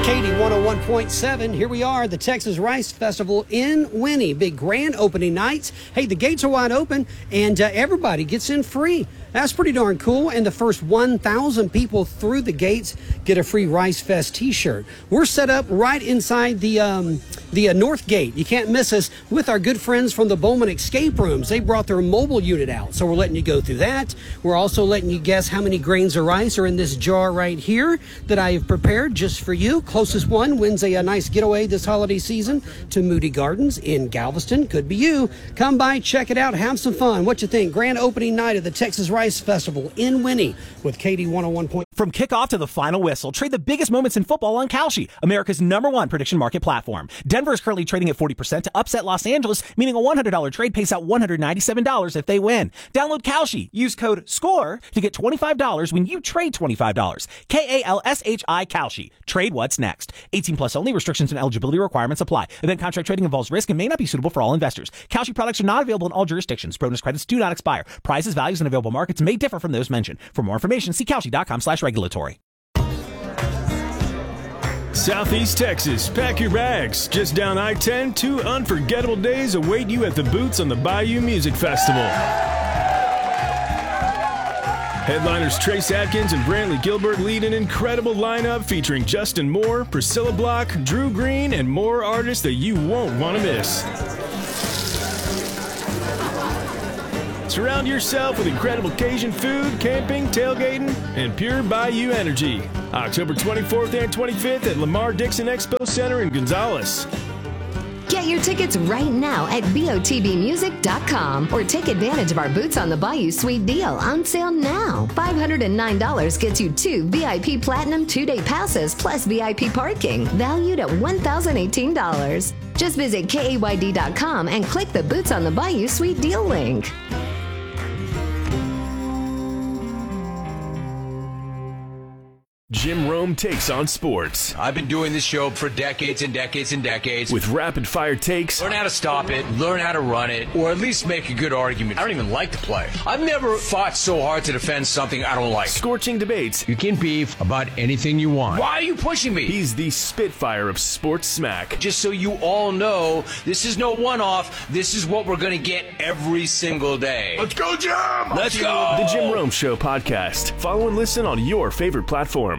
Katy 101.7. Here we are, the Texas Rice Festival in Winnie. Big grand opening nights. Hey, the gates are wide open and everybody gets in free. That's pretty darn cool. And the first 1,000 people through the gates get a free Rice Fest t-shirt. We're set up right inside the North Gate. You can't miss us with our good friends from the Bowman Escape Rooms. They brought their mobile unit out, so we're letting you go through that. We're also letting you guess how many grains of rice are in this jar right here that I have prepared just for you. Closest one wins a nice getaway this holiday season to Moody Gardens in Galveston. Could be you. Come by, check it out, have some fun. What you think? Grand opening night of the Texas Rice Festival in Winnie with Katy 101. From kickoff to the final whistle, trade the biggest moments in football on Kalshi, America's #1 prediction market platform. Denver is currently trading at 40% to upset Los Angeles, meaning a $100 trade pays out $197 if they win. Download Kalshi. Use code SCORE to get $25 when you trade $25. KALSHI Kalshi. Trade what's next. 18 plus only. Restrictions and eligibility requirements apply. Event contract trading involves risk and may not be suitable for all investors. Kalshi products are not available in all jurisdictions. Bonus credits do not expire. Prices, values, and available markets may differ from those mentioned. For more information, see Kalshi.com/regulatory. Southeast Texas, pack your bags. Just down I-10, 2 unforgettable days await you at the Boots on the Bayou Music Festival. Headliners Trace Adkins and Brantley Gilbert lead an incredible lineup featuring Justin Moore, Priscilla Block, Drew Green, and more artists that you won't want to miss. Surround yourself with incredible Cajun food, camping, tailgating, and pure Bayou energy. October 24th and 25th at Lamar Dixon Expo Center in Gonzales. Get your tickets right now at BOTBmusic.com or take advantage of our Boots on the Bayou Suite deal on sale now. $509 gets you 2 VIP Platinum 2-day passes plus VIP parking, valued at $1,018. Just visit KAYD.com and click the Boots on the Bayou Suite deal link. Jim Rome takes on sports. I've been doing this show for decades and decades and decades. With rapid-fire takes. Learn how to stop it, learn how to run it, or at least make a good argument. I don't even like the play. I've never fought so hard to defend something I don't like. Scorching debates. You can beef about anything you want. Why are you pushing me? He's the Spitfire of sports smack. Just so you all know, this is no one-off. This is what we're going to get every single day. Let's go, Jim! Let's go! The Jim Rome Show podcast. Follow and listen on your favorite platform.